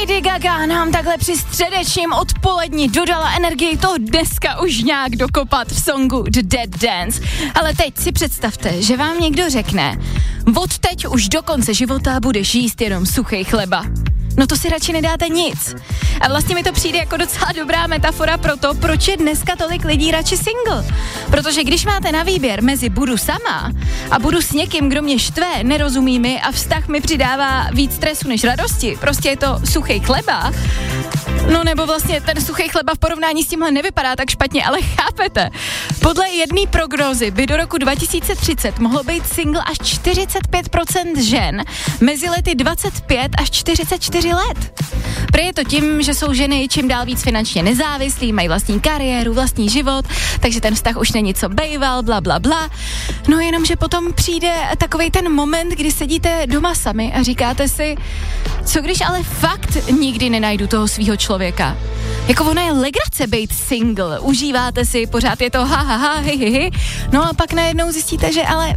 Lady Gaga nám takhle při středečním odpoledni dodala energii to dneska už nějak dokopat v songu The Dead Dance. Ale teď si představte, že vám někdo řekne, od teď už do konce života budeš jíst jenom suchý chleba. No to si radši nedáte nic. A vlastně mi to přijde jako docela dobrá metafora pro to, proč je dneska tolik lidí radši single. Protože když máte na výběr mezi budu sama a budu s někým, kdo mě štve, nerozumí mi a vztah mi přidává víc stresu než radosti, prostě je to suchý chleba, no nebo vlastně ten suchý chleba v porovnání s tímhle nevypadá tak špatně, ale chápete. Podle jedné prognózy by do roku 2030 mohlo být single až 45% žen mezi lety 25 až 44 let. Prý je to tím, že jsou ženy čím dál víc finančně nezávislí, mají vlastní kariéru, vlastní život, takže ten vztah už není co bejval, bla bla bla. No jenom, že potom přijde takovej ten moment, kdy sedíte doma sami a říkáte si, co když ale fakt nikdy nenajdu toho svýho člověka. Jako ona je legrace být single, užíváte si, pořád je to hi, no a pak najednou zjistíte, že ale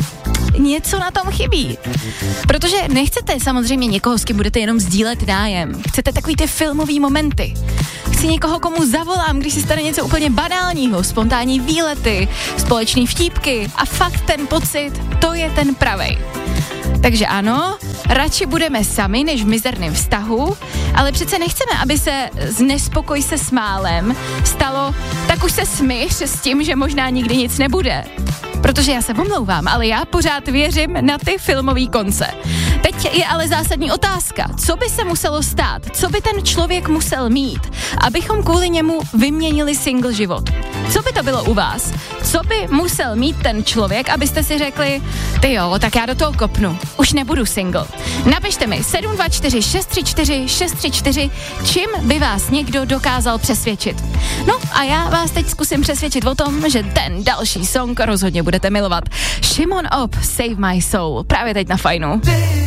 něco na tom chybí. Protože nechcete samozřejmě někoho, s kým budete jenom sdílet nájem. Chcete takový ty filmový momenty. Chci někoho, komu zavolám, když si stane něco úplně banálního, spontánní výlety, společný vtípky a fakt ten pocit, to je ten pravej. Takže ano, radši budeme sami, než v mizerném vztahu, ale přece nechceme, aby se z nespokoj se smálem stalo, tak už se smíř s tím, že možná nikdy nic nebude. Protože já se omlouvám, ale já pořád věřím na ty filmový konce. Teď je ale zásadní otázka, co by se muselo stát, co by ten člověk musel mít, abychom kvůli němu vyměnili single život. Co by to bylo u vás? Co by musel mít ten člověk, abyste si řekli, ty jo, tak já do toho kopnu, už nebudu single. Napište mi 724 634 634, čím by vás někdo dokázal přesvědčit. No a já vás teď zkusím přesvědčit o tom, že ten další song rozhodně budete milovat. Šimon Op, Save My Soul, právě teď na Fajnu.